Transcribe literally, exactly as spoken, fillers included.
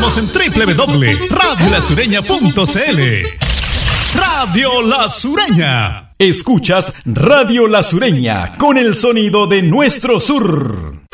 Estamos en doble u doble u doble u punto radio la sureña punto c l. Radio La Sureña. Escuchas Radio La Sureña con el sonido de nuestro sur.